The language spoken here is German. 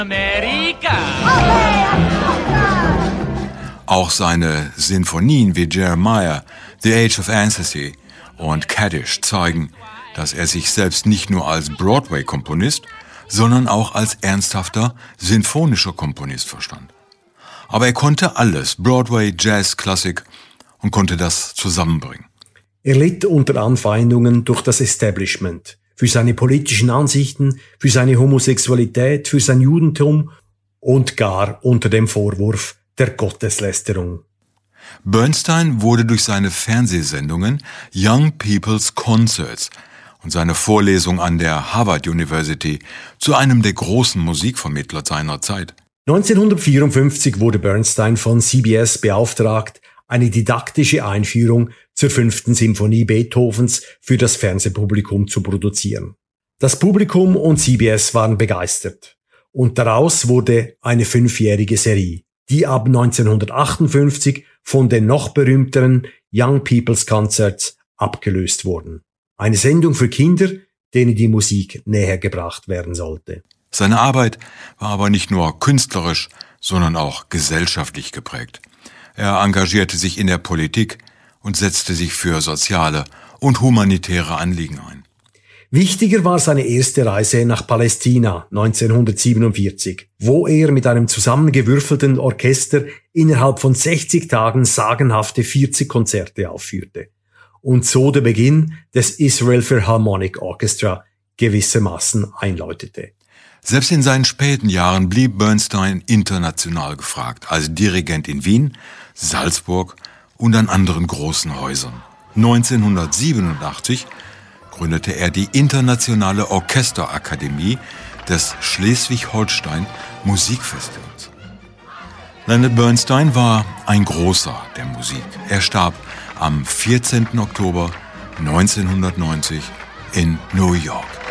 Amerika! Auch seine Sinfonien wie Jeremiah, The Age of Anansi und Kaddish zeigen, dass er sich selbst nicht nur als Broadway-Komponist, sondern auch als ernsthafter sinfonischer Komponist verstand. Aber er konnte alles, Broadway, Jazz, Klassik, und konnte das zusammenbringen. Er litt unter Anfeindungen durch das Establishment, für seine politischen Ansichten, für seine Homosexualität, für sein Judentum und gar unter dem Vorwurf der Gotteslästerung. Bernstein wurde durch seine Fernsehsendungen Young People's Concerts und seine Vorlesung an der Harvard University zu einem der großen Musikvermittler seiner Zeit. 1954 wurde Bernstein von CBS beauftragt, eine didaktische Einführung zur 5. Symphonie Beethovens für das Fernsehpublikum zu produzieren. Das Publikum und CBS waren begeistert und daraus wurde eine 5-jährige Serie, die ab 1958 von den noch berühmteren Young People's Concerts abgelöst wurden. Eine Sendung für Kinder, denen die Musik näher gebracht werden sollte. Seine Arbeit war aber nicht nur künstlerisch, sondern auch gesellschaftlich geprägt. Er engagierte sich in der Politik und setzte sich für soziale und humanitäre Anliegen ein. Wichtiger war seine erste Reise nach Palästina 1947, wo er mit einem zusammengewürfelten Orchester innerhalb von 60 Tagen sagenhafte 40 Konzerte aufführte und so der Beginn des Israel Philharmonic Orchestra gewissermaßen einläutete. Selbst in seinen späten Jahren blieb Bernstein international gefragt, als Dirigent in Wien, Salzburg und an anderen großen Häusern. 1987 gründete er die Internationale Orchesterakademie des Schleswig-Holstein Musikfestivals. Leonard Bernstein war ein Großer der Musik. Er starb am 14. Oktober 1990 in New York.